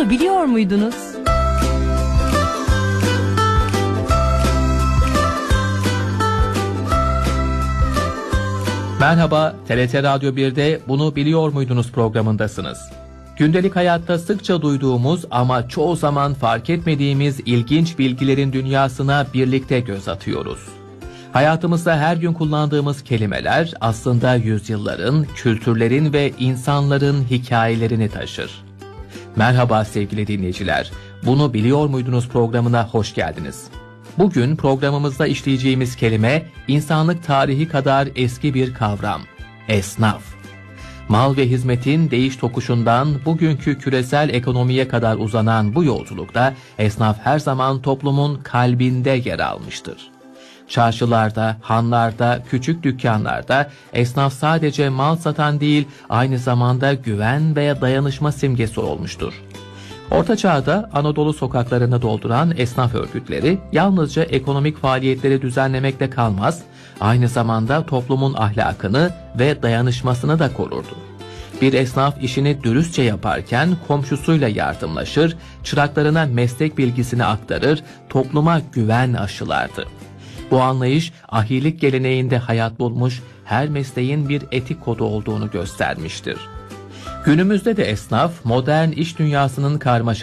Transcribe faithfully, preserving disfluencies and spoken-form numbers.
Bunu biliyor muydunuz? Merhaba, T R T Radyo bir'de Bunu Biliyor Muydunuz programındasınız. Gündelik hayatta sıkça duyduğumuz ama çoğu zaman fark etmediğimiz ilginç bilgilerin dünyasına birlikte göz atıyoruz. Hayatımızda her gün kullandığımız kelimeler aslında yüzyılların, kültürlerin ve insanların hikayelerini taşır. Merhaba sevgili dinleyiciler, Bunu Biliyor Muydunuz programına hoş geldiniz. Bugün programımızda işleyeceğimiz kelime insanlık tarihi kadar eski bir kavram, esnaf. Mal ve hizmetin değiş tokuşundan bugünkü küresel ekonomiye kadar uzanan bu yolculukta esnaf her zaman toplumun kalbinde yer almıştır. Çarşılarda, hanlarda, küçük dükkanlarda esnaf sadece mal satan değil, aynı zamanda güven ve dayanışma simgesi olmuştur. Orta Çağ'da Anadolu sokaklarını dolduran esnaf örgütleri yalnızca ekonomik faaliyetleri düzenlemekle kalmaz, aynı zamanda toplumun ahlakını ve dayanışmasını da korurdu. Bir esnaf işini dürüstçe yaparken komşusuyla yardımlaşır, çıraklarına meslek bilgisini aktarır, topluma güven aşılardı. Bu anlayış ahilik geleneğinde hayat bulmuş, her mesleğin bir etik kodu olduğunu göstermiştir. Günümüzde de esnaf, modern iş dünyasının karmaşası